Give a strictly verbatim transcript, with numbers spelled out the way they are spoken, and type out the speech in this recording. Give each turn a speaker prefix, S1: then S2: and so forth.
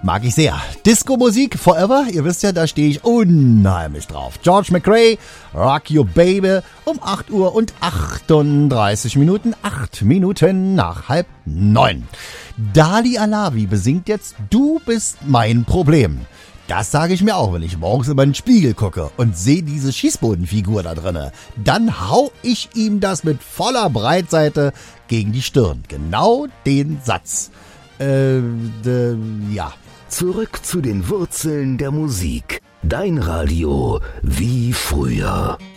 S1: mag ich sehr. Disco-Musik Forever, ihr wisst ja, da stehe ich unheimlich drauf. George McRae, Rock Your Baby, um acht Uhr und achtunddreißig Minuten, acht Minuten nach halb neun. Dali Alavi besingt jetzt Du bist mein Problem. Das sage ich mir auch, wenn ich morgens in meinen Spiegel gucke und sehe diese Schießbodenfigur da drinne. Dann hau ich ihm das mit voller Breitseite gegen die Stirn. Genau den Satz. Äh, de, ja.
S2: Zurück zu den Wurzeln der Musik. Dein Radio wie früher.